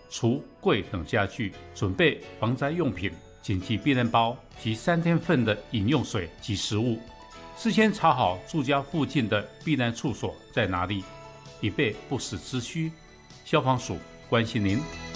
橱、柜等家具，准备防灾用品、紧急避难包及3天份的饮用水及食物。事先查好住家附近的避难处所在哪里，以备不时之需。消防署关心您。